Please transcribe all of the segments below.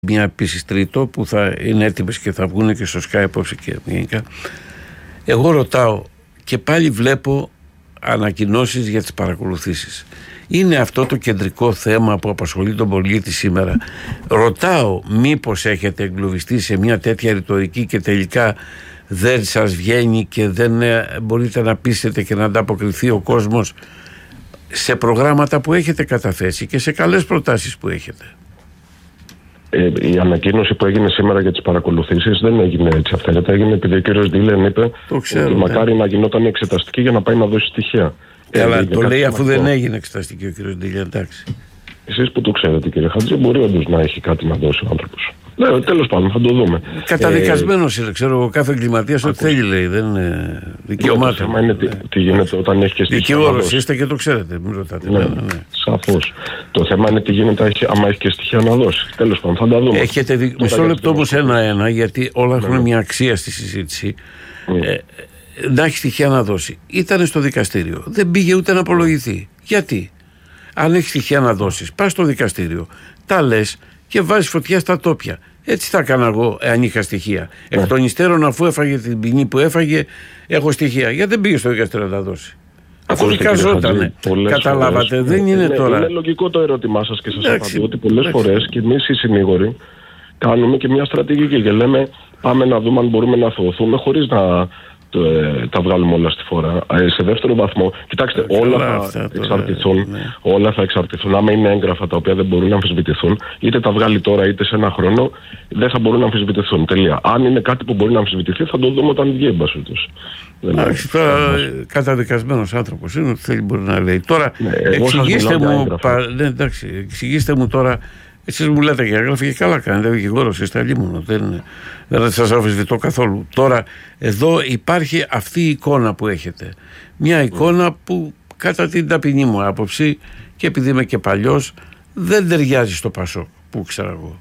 Μια επίσης τρίτο που θα είναι έτοιμες και θα βγουν και στο Sky απόψε και γενικά. Εγώ ρωτάω και πάλι βλέπω ανακοινώσεις για τις παρακολουθήσεις. Είναι αυτό το κεντρικό θέμα που απασχολεί τον πολίτη σήμερα. Ρωτάω, μήπως έχετε εγκλωβιστεί σε μια τέτοια ρητορική και τελικά δεν σας βγαίνει και δεν μπορείτε να πείσετε και να ανταποκριθεί ο κόσμος σε προγράμματα που έχετε καταθέσει και σε καλές προτάσεις που έχετε? Η ανακοίνωση που έγινε σήμερα για τις παρακολουθήσεις δεν έγινε έτσι αυθαίρετα. Έγινε επειδή ο κύριος Ντίλεν είπε ότι μακάρι να γινόταν εξεταστική για να πάει να δώσει στοιχεία. Καλά, το λέει αφού δεν έγινε εξεταστική ο κύριος Ντίλεν, εντάξει. Εσείς που το ξέρετε, κύριε Χατζή, μπορεί όντως να έχει κάτι να δώσει ο άνθρωπος. Ναι, τέλος πάντων, θα το δούμε. Καταδικασμένος είναι, ξέρω εγώ, κάθε εγκληματίας ό,τι θέλει λέει. Δεν είναι δικαιωμάτων. Το θέμα είναι τι γίνεται όταν έχει και στοιχεία. Δικηγόρος είστε και το ξέρετε, μην ρωτάτε. Ναι. Σαφώς. Το θέμα είναι τι γίνεται άμα έχει και στοιχεία να δώσει. Τέλος πάντων, θα τα δούμε. Έχετε μισό λεπτό όμως ένα-ένα, γιατί όλα έχουν μια αξία στη συζήτηση. Να έχει στοιχεία να δώσει. Ήταν στο δικαστήριο. Δεν πήγε ούτε να απολογηθεί. Γιατί? Αν έχει στοιχεία να δώσεις, πας στο δικαστήριο, τα λες και βάζεις φωτιά στα τόπια. Έτσι θα έκανα εγώ, αν είχα στοιχεία. Εκ των υστέρων, αφού έφαγε την ποινή που έφαγε, έχω στοιχεία. Γιατί δεν πήγε στο δικαστήριο να τα δώσει? Αφού δικαζότανε. Καταλάβατε, φορές, δεν είναι τώρα. Είναι λογικό το ερώτημά σας και σας απαντώ ότι πολλές φορές και εμείς οι συνήγοροι κάνουμε και μια στρατηγική και λέμε πάμε να δούμε αν μπορούμε να αθωωωθούμε χωρίς να τα βγάλουμε όλα στη φορά. Σε δεύτερο βαθμό, κοιτάξτε, όλα θα εξαρτηθούν. Άμα είναι έγγραφα τα οποία δεν μπορούν να αμφισβητηθούν, είτε τα βγάλει τώρα είτε σε ένα χρόνο, δεν θα μπορούν να αμφισβητηθούν. Τελεία. Αν είναι κάτι που μπορεί να αμφισβητηθεί, θα το δούμε όταν βγει, εμπασχετός. Τώρα καταδικασμένος άνθρωπος είναι, ότι θέλει μπορεί να λέει. Τώρα εξηγήστε μου τώρα. Εσείς μου λέτε και έγραφε και καλά κάνετε, δικηγόρος είστε, αλλήμωνο, δεν σας αμφισβητώ καθόλου. Τώρα εδώ υπάρχει αυτή η εικόνα που έχετε, μια εικόνα που κατά την ταπεινή μου άποψη και επειδή είμαι και παλιός δεν ταιριάζει στο Πασόκ που ξέρω εγώ.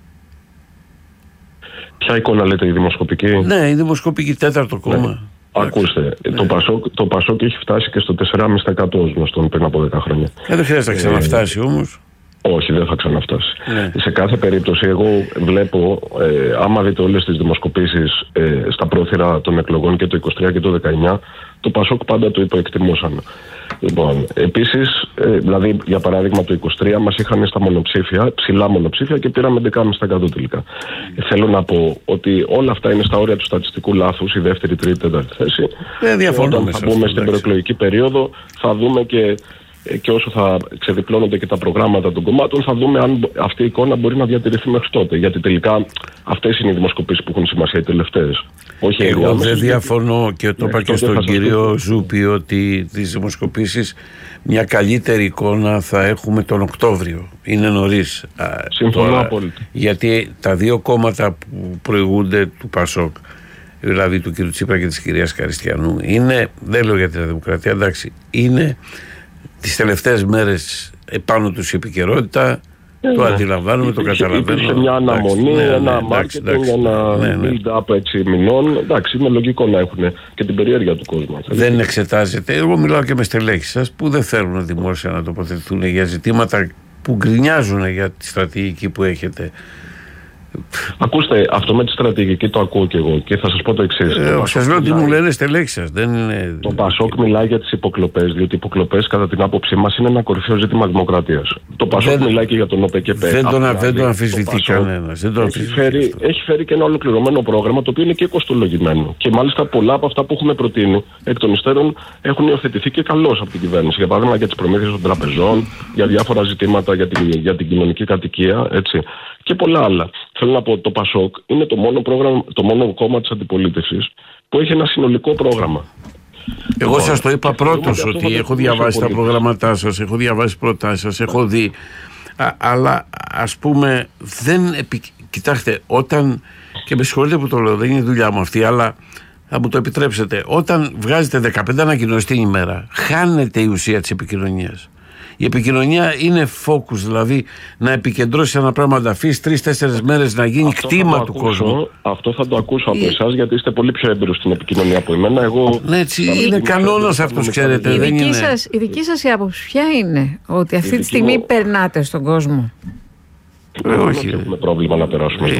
Ποια εικόνα λέτε, η δημοσκοπική? Ναι, η δημοσκοπική, τέταρτο κόμμα. Ναι. Ακούστε, το Πασόκ έχει φτάσει και στο 4,5% γνωστόν πριν από 10 χρόνια. Δεν χρειάζεται να ξαναφτάσει όμως. Όχι, δεν θα ξαναφτάσει. Σε κάθε περίπτωση, εγώ βλέπω, άμα δείτε όλες τις δημοσκοπήσεις στα πρόθυρα των εκλογών και το 23 και το 19, το Πασόκ πάντα το υποεκτιμούσαν. Λοιπόν, επίσης, δηλαδή για παράδειγμα το 23 μας είχαν στα μονοψήφια, ψηλά μονοψήφια και πήραμε 11,5% τελικά. Θέλω να πω ότι όλα αυτά είναι στα όρια του στατιστικού λάθους, η δεύτερη, τρίτη, τέταρτη θέση. Όταν θα μπούμε στην προεκλογική περίοδο θα δούμε και όσο θα ξεδιπλώνονται και τα προγράμματα των κομμάτων, θα δούμε αν αυτή η εικόνα μπορεί να διατηρηθεί μέχρι τότε. Γιατί τελικά αυτές είναι οι δημοσκοπήσεις που έχουν σημασία, οι τελευταίες. Όχι εγώ δεν διαφωνώ και το είπα και στον κύριο Ζούπη ότι τις δημοσκοπήσεις μια καλύτερη εικόνα θα έχουμε τον Οκτώβριο. Είναι νωρίς. Συμφωνώ απόλυτα. Γιατί τα δύο κόμματα που προηγούνται του Πασόκ, δηλαδή του κ. Τσίπρα και της κυρίας Καριστιανού, είναι, δεν λέω για την Δημοκρατία, εντάξει, είναι τις τελευταίες μέρες επάνω τους η επικαιρότητα, το αντιλαμβάνομαι, το καταλαβαίνω. Υπήρχε μια αναμονή, ένα marketing, ένα build-up έτσι μηνών. Εντάξει, είναι λογικό να έχουν και την περιέργεια του κόσμου. Δεν εξετάζεται. Εγώ μιλάω και με στελέχη σας που δεν θέλουν δημόσια να τοποθετηθούν για ζητήματα που γκρινιάζουν για τη στρατηγική που έχετε. Ακούστε, αυτό με τη στρατηγική το ακούω και εγώ και θα σας πω το εξής. Σας λέω τι μου λένε στελέχοι σας. Το Πασόκ μιλάει για τις υποκλοπές, διότι οι υποκλοπές κατά την άποψή μας είναι ένα κορυφαίο ζήτημα δημοκρατίας. Το Πασόκ μιλάει και για τον ΟΠΕΚΕΠΕ. Δεν το αμφισβητεί κανένας. Έχει φέρει και ένα ολοκληρωμένο πρόγραμμα το οποίο είναι και κοστολογημένο. Και μάλιστα πολλά από αυτά που έχουμε προτείνει εκ των υστέρων έχουν υιοθετηθεί και καλώς από την κυβέρνηση. Για παράδειγμα για τις προμήθειες των τραπεζών, για διάφορα ζητήματα για την κοινωνική κατοικία, έτσι. Και πολλά άλλα. Θέλω να πω ότι το Πασόκ είναι το μόνο κόμμα της αντιπολίτευσης που έχει ένα συνολικό πρόγραμμα. Εγώ σας το είπα πρώτος ότι έχω διαβάσει τα προγραμματά σας, έχω διαβάσει προτάσεις σας, έχω δει. Αλλά ας πούμε κοιτάξτε, όταν, και με συγχωρείτε που το λέω, δεν είναι η δουλειά μου αυτή, αλλά θα μου το επιτρέψετε, όταν βγάζετε 15 ανακοινώσεις την ημέρα, χάνεται η ουσία της επικοινωνίας. Η επικοινωνία είναι focus, δηλαδή να επικεντρώσει ένα πράγμα, να τα αφήσει 3-4 μέρες να γίνει κτήμα του κόσμου. Αυτό θα το ακούσω από εσάς, γιατί είστε πολύ πιο έμπειρος στην επικοινωνία από εμένα. Ναι, έτσι είναι κανόνας αυτός, ξέρετε. Η δική σας η άποψη ποια είναι, ότι αυτή τη στιγμή περνάτε στον κόσμο? Όχι. Έχουμε πρόβλημα να περάσουμε.